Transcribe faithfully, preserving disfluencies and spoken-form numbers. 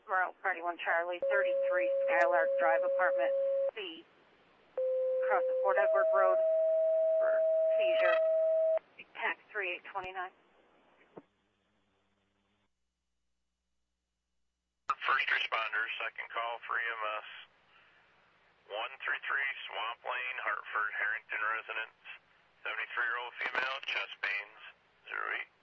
Morale Party one Charlie, thirty-three Skylark Drive, Apartment C. Across the Fort Edward Road for seizure. Tax three eight two nine. First responders, second call for E M S. one three three Swamp Lane, Hartford, Harrington residence. seventy-three-year-old female, chest pains, zero eight.